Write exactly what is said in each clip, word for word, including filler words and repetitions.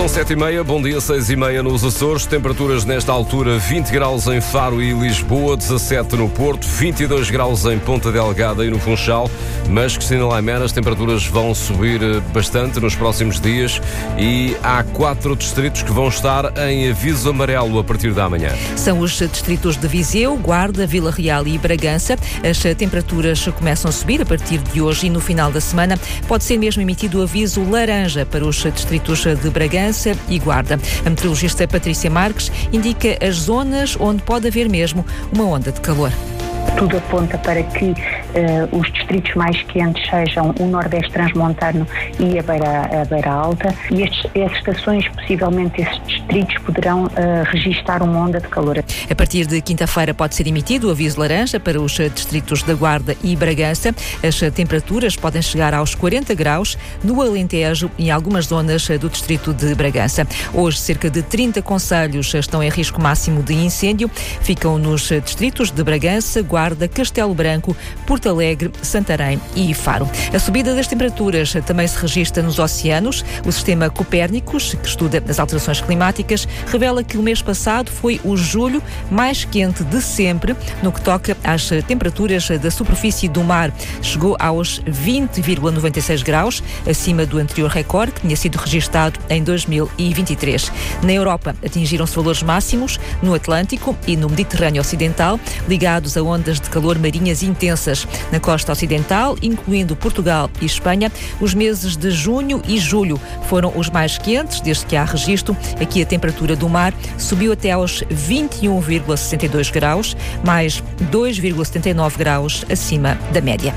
São sete e meia, bom dia, seis e meia nos Açores. Temperaturas nesta altura, vinte graus em Faro e Lisboa, dezassete no Porto, vinte e dois graus em Ponta Delgada e no Funchal. Mas, Cristina Laimena, as temperaturas vão subir bastante nos próximos dias e há quatro distritos que vão estar em aviso amarelo a partir da manhã. São os distritos de Viseu, Guarda, Vila Real e Bragança. As temperaturas começam a subir a partir de hoje e no final da semana pode ser mesmo emitido o aviso laranja para os distritos de Bragança e Guarda. A meteorologista Patrícia Marques indica as zonas onde pode haver mesmo uma onda de calor. Tudo aponta para que uh, os distritos mais quentes sejam o Nordeste Transmontano e a Beira, a Beira Alta, e estes, essas estações, possivelmente esses distritos, poderão uh, registar uma onda de calor. A partir de quinta-feira pode ser emitido o aviso laranja para os distritos da Guarda e Bragança. As temperaturas podem chegar aos quarenta graus no Alentejo e em algumas zonas do distrito de Bragança. Hoje, cerca de trinta concelhos estão em risco máximo de incêndio. Ficam nos distritos de Bragança, Guarda, Castelo Branco, Porto Alegre, Santarém e Faro. A subida das temperaturas também se registra nos oceanos. O sistema Copérnicos, que estuda as alterações climáticas, revela que o mês passado foi o julho mais quente de sempre no que toca às temperaturas da superfície do mar. Chegou aos vinte vírgula noventa e seis graus, acima do anterior recorde, que tinha sido registado em dois mil e vinte e três. Na Europa, atingiram-se valores máximos no Atlântico e no Mediterrâneo Ocidental, ligados a ondas de calor marinhas intensas. Na costa ocidental, incluindo Portugal e Espanha, os meses de junho e julho foram os mais quentes desde que há registro. Aqui a temperatura do mar subiu até aos vinte e um vírgula sessenta e dois graus, mais dois vírgula setenta e nove graus acima da média.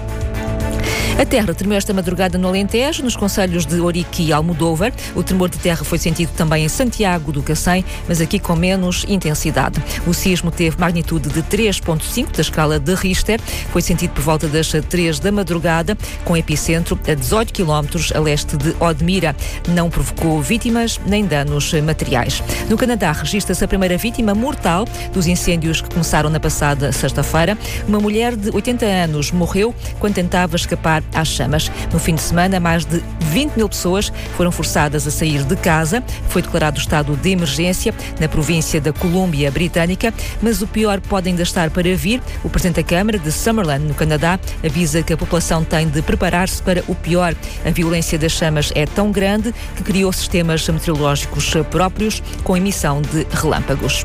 A terra tremeu esta madrugada no Alentejo, nos concelhos de Ourique e Almodóvar. O tremor de terra foi sentido também em Santiago do Cacém, mas aqui com menos intensidade. O sismo teve magnitude de três vírgula cinco da escala de Richter. Foi sentido por volta das três da madrugada, com epicentro a dezoito quilómetros a leste de Odmira. Não provocou vítimas nem danos materiais. No Canadá, registra-se a primeira vítima mortal dos incêndios que começaram na passada sexta-feira. Uma mulher de oitenta anos morreu quando tentava escapar às chamas. No fim de semana, mais de vinte mil pessoas foram forçadas a sair de casa. Foi declarado estado de emergência na província da Colômbia Britânica, mas o pior pode ainda estar para vir. O presidente da Câmara de Summerland, no Canadá, avisa que a população tem de preparar-se para o pior. A violência das chamas é tão grande que criou sistemas meteorológicos próprios com emissão de relâmpagos.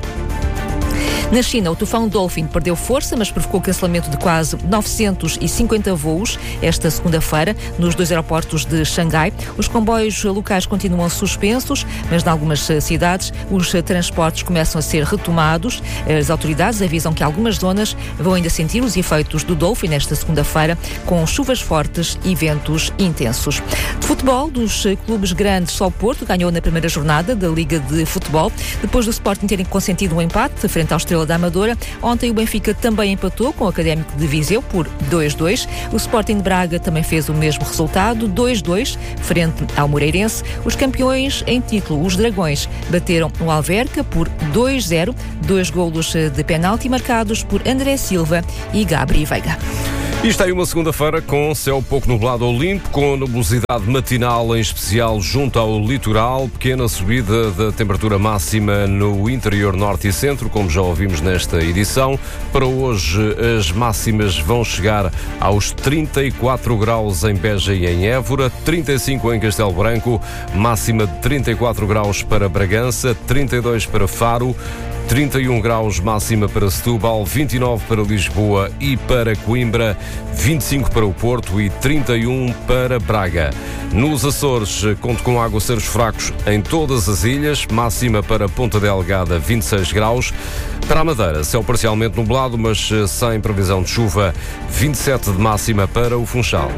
Na China, o tufão Dolphin perdeu força, mas provocou o cancelamento de quase novecentos e cinquenta voos esta segunda-feira nos dois aeroportos de Xangai. Os comboios locais continuam suspensos, mas em algumas cidades os transportes começam a ser retomados. As autoridades avisam que algumas zonas vão ainda sentir os efeitos do Dolphin nesta segunda-feira, com chuvas fortes e ventos intensos. De futebol, dos clubes grandes, só o Porto ganhou na primeira jornada da Liga de Futebol, depois do Sporting terem consentido um empate frente ao Estrela da Amadora. Ontem o Benfica também empatou com o Académico de Viseu por dois a dois. O Sporting de Braga também fez o mesmo resultado, dois a dois, frente ao Moreirense. Os campeões em título, os Dragões, bateram o Alverca por dois a zero, dois golos de penalti marcados por André Silva e Gabri Veiga. E está aí uma segunda-feira com céu pouco nublado ou limpo, com nebulosidade matinal, em especial junto ao litoral, pequena subida da temperatura máxima no interior norte e centro, como já ouvimos nesta edição. Para hoje as máximas vão chegar aos trinta e quatro graus em Beja e em Évora, trinta e cinco em Castelo Branco, máxima de trinta e quatro graus para Bragança, trinta e dois para Faro, trinta e um graus máxima para Setúbal, vinte e nove para Lisboa e para Coimbra, vinte e cinco para o Porto e trinta e um para Braga. Nos Açores, conto com aguaceiros fracos em todas as ilhas, máxima para Ponta Delgada, vinte e seis graus. Para a Madeira, céu parcialmente nublado, mas sem previsão de chuva, vinte e sete de máxima para o Funchal.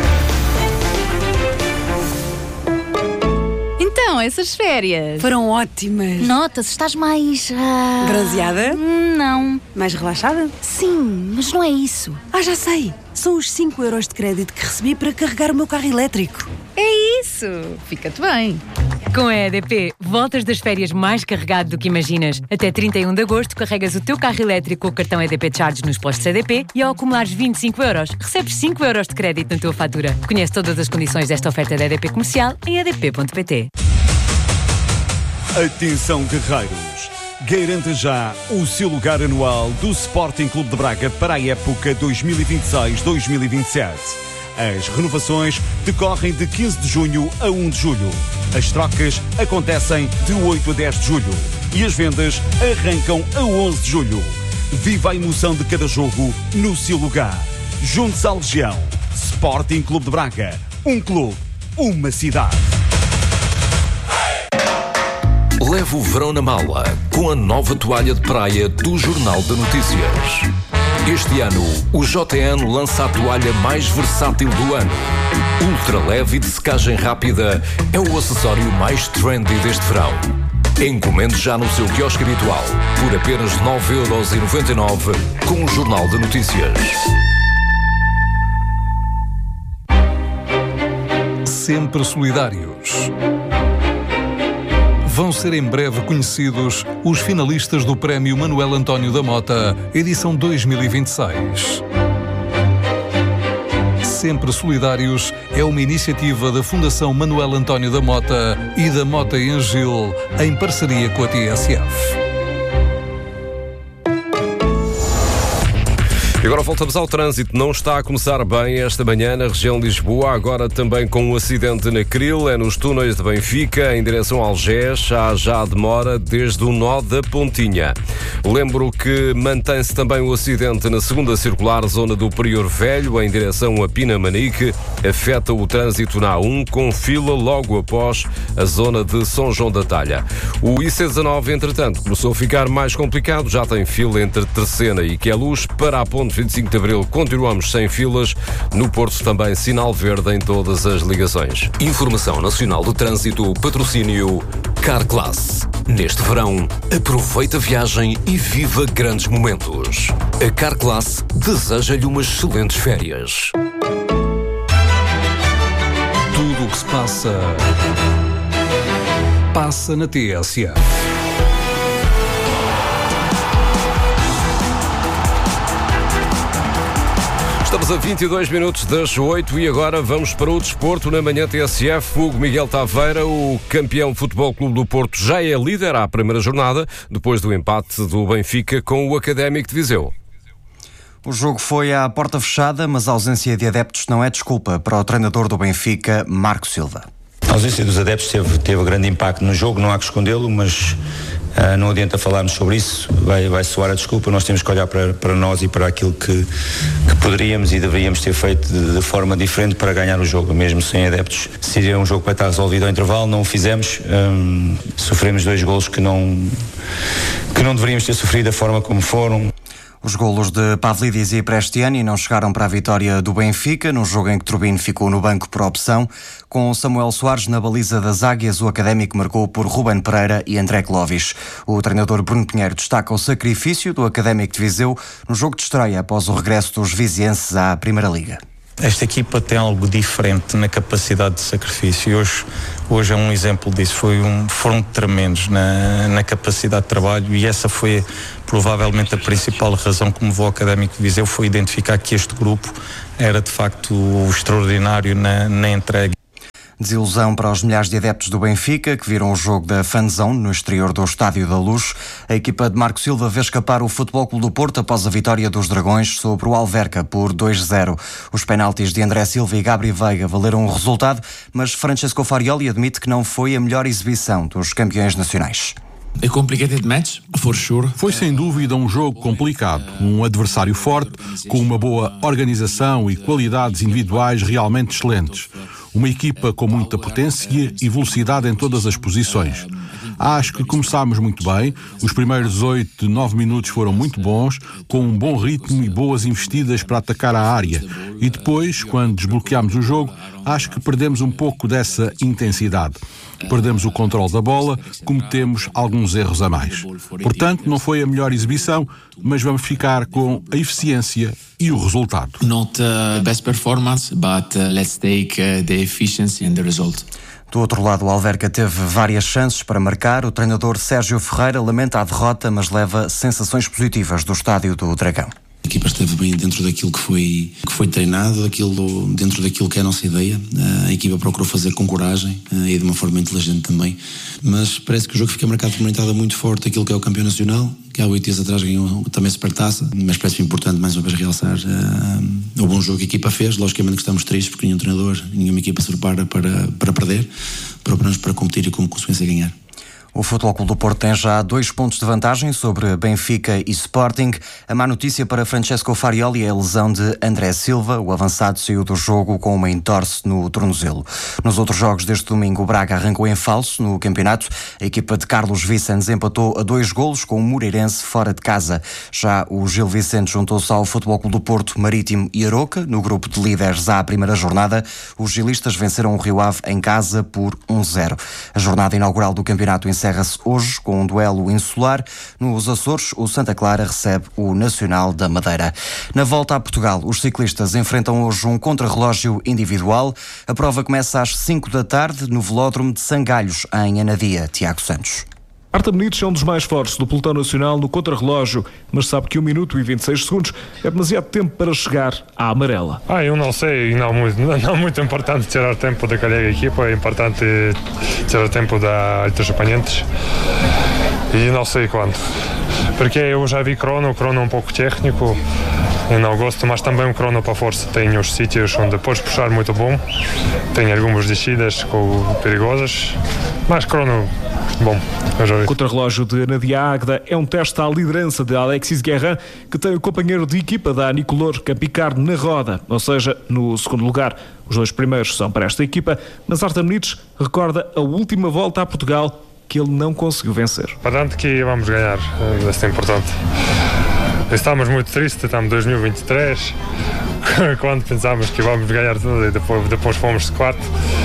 Essas férias foram ótimas. Nota-se, estás mais... Uh... bronzeada? Não. Mais relaxada? Sim, mas não é isso. Ah, já sei. São os cinco euros de crédito que recebi para carregar o meu carro elétrico. É isso. Fica-te bem. Com a E D P, voltas das férias mais carregado do que imaginas. Até trinta e um de agosto, carregas o teu carro elétrico com o cartão E D P Charge nos postos E D P e ao acumulares vinte e cinco euros, recebes cinco euros de crédito na tua fatura. Conhece todas as condições desta oferta da E D P Comercial em e d p ponto p t. Atenção, guerreiros! Garanta já o seu lugar anual do Sporting Clube de Braga para a época dois mil e vinte e seis dois mil e vinte e sete. As renovações decorrem de quinze de junho a um de julho. As trocas acontecem de oito a dez de julho. E as vendas arrancam a onze de julho. Viva a emoção de cada jogo no seu lugar. Junte-se à Legião. Sporting Clube de Braga. Um clube, uma cidade. Leve o verão na mala com a nova toalha de praia do Jornal de Notícias. Este ano, o J N lança a toalha mais versátil do ano. Ultra leve e de secagem rápida é o acessório mais trendy deste verão. Encomende já no seu quiosque habitual por apenas nove euros e noventa e nove com o Jornal de Notícias. Sempre solidários. Vão ser em breve conhecidos os finalistas do Prémio Manuel António da Mota, edição dois mil e vinte e seis. Sempre Solidários é uma iniciativa da Fundação Manuel António da Mota e da Mota em Gil, em parceria com a T S F. E agora voltamos ao trânsito. Não está a começar bem esta manhã na região de Lisboa, agora também com um acidente na Cril, é nos túneis de Benfica, em direção ao Algés. Há já demora desde o nó da Pontinha. Lembro que mantém-se também o acidente na segunda circular, zona do Prior Velho, em direção a Pinamanique. Afeta o trânsito na A um, com fila logo após a zona de São João da Talha. O I C dezanove, entretanto, começou a ficar mais complicado. Já tem fila entre Terceira e Queluz. Para a ponte vinte e cinco de Abril continuamos sem filas. No Porto também sinal verde em todas as ligações. Informação Nacional do Trânsito, patrocínio Carclass. Neste verão, aproveita a viagem e viva grandes momentos. A Carclass deseja-lhe umas excelentes férias. Tudo o que se passa, passa na T S F. Estamos a vinte e dois minutos das oito e agora vamos para o desporto na manhã T S F. Hugo Miguel Taveira, o campeão Futebol Clube do Porto, já é líder à primeira jornada, depois do empate do Benfica com o Académico de Viseu. O jogo foi à porta fechada, mas a ausência de adeptos não é desculpa para o treinador do Benfica, Marco Silva. A ausência dos adeptos teve, teve grande impacto no jogo, não há que escondê-lo, mas Uh, não adianta falarmos sobre isso, vai, vai soar a desculpa. Nós temos que olhar para, para nós e para aquilo que, que poderíamos e deveríamos ter feito de, de forma diferente para ganhar o jogo, mesmo sem adeptos. Seria um jogo para estar resolvido ao intervalo, não o fizemos, um, sofremos dois golos que não, que não deveríamos ter sofrido da forma como foram. Os golos de Pavlidis e Prestiani não chegaram para a vitória do Benfica, num jogo em que Turbino ficou no banco por opção. Com Samuel Soares na baliza das Águias, o Académico marcou por Ruben Pereira e André Clovis. O treinador Bruno Pinheiro destaca o sacrifício do Académico de Viseu no jogo de estreia após o regresso dos vizienses à Primeira Liga. Esta equipa tem algo diferente na capacidade de sacrifício e hoje, hoje é um exemplo disso. Foi um, foram tremendos na, na capacidade de trabalho e essa foi provavelmente a principal razão que me levou ao Académico de Viseu, foi identificar que este grupo era de facto extraordinário na, na entrega. Desilusão para os milhares de adeptos do Benfica, que viram o jogo da Fanzone no exterior do Estádio da Luz. A equipa de Marco Silva vê escapar o Futebol Clube do Porto após a vitória dos Dragões sobre o Alverca por dois a zero. Os penaltis de André Silva e Gabriel Veiga valeram o resultado, mas Francesco Farioli admite que não foi a melhor exibição dos campeões nacionais. A complicated match, for sure. Foi sem dúvida um jogo complicado, um adversário forte, com uma boa organização e qualidades individuais realmente excelentes. Uma equipa com muita potência e velocidade em todas as posições. Acho que começámos muito bem, os primeiros oito, nove minutos foram muito bons, com um bom ritmo e boas investidas para atacar a área. E depois, quando desbloqueámos o jogo, acho que perdemos um pouco dessa intensidade. Perdemos o controle da bola, cometemos alguns erros a mais. Portanto, não foi a melhor exibição, mas vamos ficar com a eficiência e o resultado. Not the best performance, but uh, let's take uh, the efficiency and the result. Do outro lado, o Alverca teve várias chances para marcar. O treinador Sérgio Ferreira lamenta a derrota, mas leva sensações positivas do estádio do Dragão. A equipa esteve bem dentro daquilo que foi, que foi treinado, daquilo, dentro daquilo que é a nossa ideia. A equipa procurou fazer com coragem e de uma forma inteligente também. Mas parece que o jogo fica marcado por uma entrada muito forte daquilo que é o campeão nacional, que há oito dias atrás ganhou também a Supertaça, mas parece importante mais uma vez realçar uh, o bom jogo que a equipa fez. Logicamente que estamos tristes porque nenhum treinador, nenhuma equipa se prepara para, para perder, para, para competir e como consequência ganhar. O Futebol Clube do Porto tem já dois pontos de vantagem sobre Benfica e Sporting. A má notícia para Francesco Farioli é a lesão de André Silva. O avançado saiu do jogo com uma entorse no tornozelo. Nos outros jogos deste domingo, o Braga arrancou em falso no campeonato. A equipa de Carlos Vicentes empatou a dois golos com o Moreirense fora de casa. Já o Gil Vicente juntou-se ao Futebol Clube do Porto, Marítimo e Aroca. No grupo de líderes à primeira jornada, os gilistas venceram o Rio Ave em casa por um zero. A jornada inaugural do campeonato encerra encerra-se hoje com um duelo insular. Nos Açores, o Santa Clara recebe o Nacional da Madeira. Na volta a Portugal, os ciclistas enfrentam hoje um contrarrelógio individual. A prova começa às cinco da tarde no velódromo de Sangalhos, em Anadia. Tiago Santos. Artem Benítez é um dos mais fortes do pelotão nacional no contrarrelógio, mas sabe que um minuto e vinte e seis segundos é demasiado tempo para chegar à amarela. Ah, eu não sei, não muito, não muito importante tirar tempo daquela equipa, é importante tirar tempo da Altos Apanhantes e não sei quanto, porque eu já vi crono, o crono é um pouco técnico, eu não gosto, mas também o crono para força tem os sítios onde podes puxar muito bom, tem algumas descidas perigosas, mas crono bom. O contrarrelógio de Anadia Águeda é um teste à liderança de Alexis Guerrin, que tem o companheiro de equipa da Nicolor Capicar na roda, ou seja, no segundo lugar. Os dois primeiros são para esta equipa, mas Artem Benítez recorda a última volta a Portugal que ele não conseguiu vencer. Para tanto que vamos ganhar, isso é importante. Estamos muito tristes, estamos em dois mil e vinte e três, quando pensámos que vamos ganhar tudo e depois, depois fomos de quarto.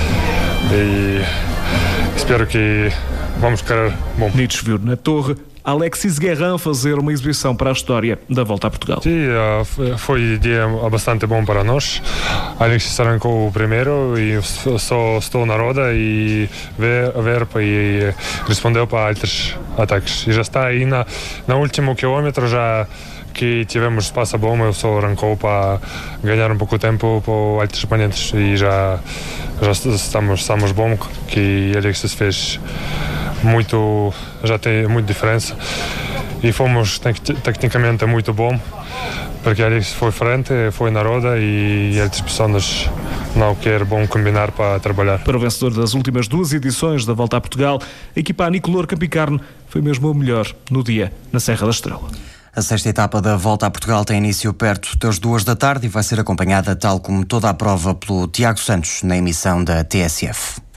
E espero que vamos querer bom. Benítez viu na torre Alexis Guerrin fazer uma exibição para a história da volta a Portugal. Sim, foi um dia bastante bom para nós. Alexis arrancou o primeiro e só estou na roda e ver, ver e respondeu para altos ataques. E já está aí na, no último quilômetro, já que tivemos espaço bom, ele só arrancou para ganhar um pouco de tempo para altos apanhantes e já, já estamos, estamos bom, que Alexis fez muito, já tem muita diferença e fomos tecnicamente muito bom, porque Alexis foi frente, foi na roda e outras pessoas não quer bom combinar para trabalhar. Para o vencedor das últimas duas edições da Volta a Portugal, a equipa Nicolor Capicarne foi mesmo o melhor no dia na Serra da Estrela. A sexta etapa da Volta a Portugal tem início perto das duas da tarde e vai ser acompanhada, tal como toda a prova, pelo Tiago Santos na emissão da T S F.